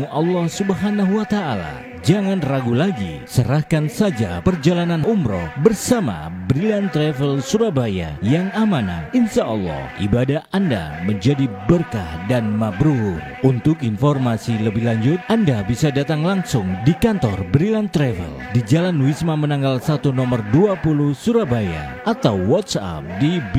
ilmu Allah Subhanahu wa Ta'ala. Jangan ragu lagi, serahkan saja perjalanan umroh bersama Brilliant Travel Surabaya yang amanah. Insya Allah ibadah Anda menjadi berkah dan mabrur. Untuk informasi lebih lanjut, Anda bisa datang langsung di kantor Brilliant Travel di Jalan Wisma Menanggal 1 nomor 20 Surabaya, atau WhatsApp di